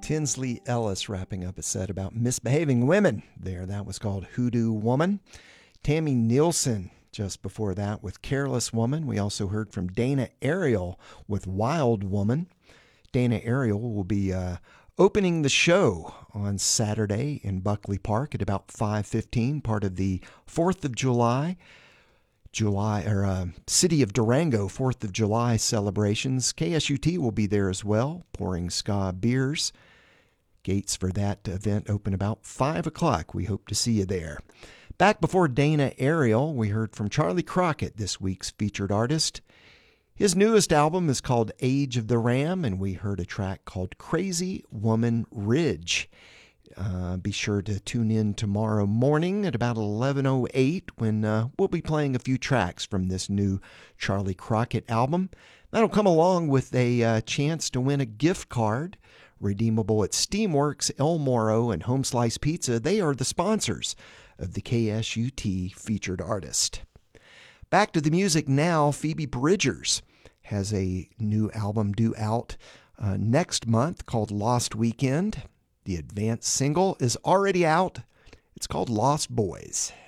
Tinsley Ellis wrapping up a set about misbehaving women there. That was called Hoodoo Woman. Tammy Nielsen just before that with Careless Woman. We also heard from Dana Ariel with Wild Woman. Dana Ariel will be opening the show on Saturday in Buckley Park at about 5:15, part of the 4th of July City of Durango 4th of July celebrations. KSUT will be there as well, pouring ska beers. Gates for that event open about 5 o'clock. We hope to see you there. Back before Dana Ariel, we heard from Charlie Crockett, this week's featured artist. His newest album is called Age of the Ram, and we heard a track called Crazy Woman Ridge. Be sure to tune in tomorrow morning at about 11:08 when we'll be playing a few tracks from this new Charlie Crockett album. That'll come along with a chance to win a gift card redeemable at Steamworks, El Moro, and Home Slice Pizza. They are the sponsors of the KSUT featured artist. Back to the music now. Phoebe Bridgers has a new album due out next month called Lost Weekend. The advanced single is already out. It's called Lost Boys.